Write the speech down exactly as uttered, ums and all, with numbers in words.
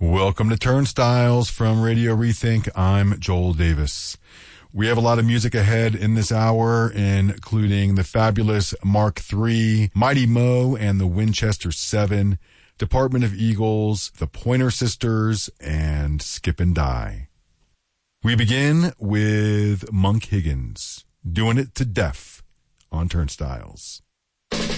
Welcome to Turnstiles from Radio Rethink. I'm Joel Davis. We have a lot of music ahead in this hour, including the fabulous Mark three, Mighty Mo and the Winchester seven, Department of Eagles, the Pointer Sisters, and Skip and Die. We begin with Monk Higgins, Doing It to Death on Turnstiles.